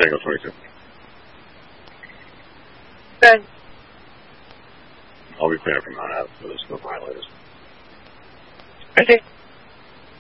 Tango 22. Good. I'll be paying from that out for this stuff, my latest. Okay.